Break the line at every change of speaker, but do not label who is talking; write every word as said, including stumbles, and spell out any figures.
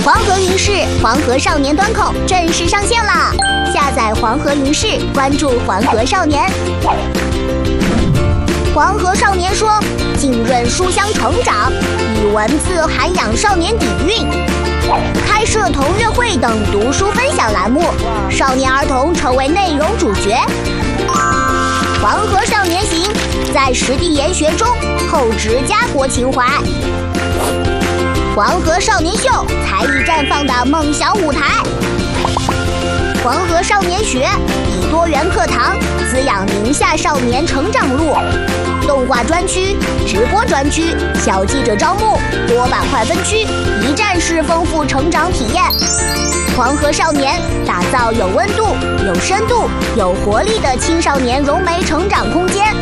黄河云视黄河少年端口正式上线啦！下载黄河云视，关注黄河少年。黄河少年说，浸润书香成长，以文字涵养少年底蕴，开设同乐会等读书分享栏目，少年儿童成为内容主角。黄河少年行，在实地研学中厚植家国情怀。黄河少年秀，才艺绽放的梦想舞台。黄河少年学，以多元课堂滋养宁夏少年成长路。动画专区、直播专区、小记者招募、多板块分区，一站式丰富成长体验。黄河少年打造有温度、有深度、有活力的青少年融媒成长空间。